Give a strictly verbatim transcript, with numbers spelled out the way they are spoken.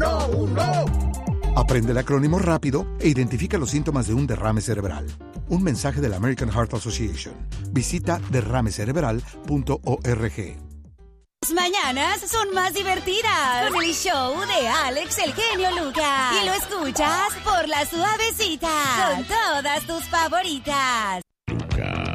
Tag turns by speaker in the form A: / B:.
A: uno, uno. Aprende el acrónimo rápido e identifica los síntomas de un derrame cerebral. Un mensaje de la American Heart Association. Visita derrame cerebral punto org.
B: Las mañanas son más divertidas con el show de Alex el genio Lucas. Y lo escuchas por La Suavecita con todas tus favoritas.